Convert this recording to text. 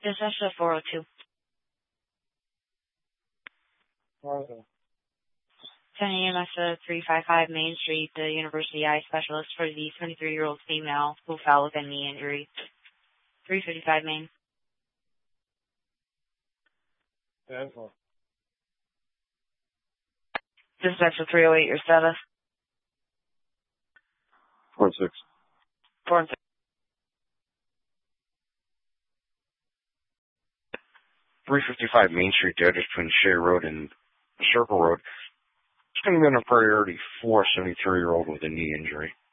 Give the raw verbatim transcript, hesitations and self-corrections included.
Dispatch to four oh two. Okay. ten E M S to three fifty-five Main Street, the University Eye Specialist for the twenty-three-year-old female who fell with a knee injury. three fifty-five Main. ten four. Dispatch to three oh eight, your status. Four six. four and six. three fifty-five Main Street there, just between Shea Road and Circle Road. It's going to be on a priority for a seventy-three-year-old with a knee injury.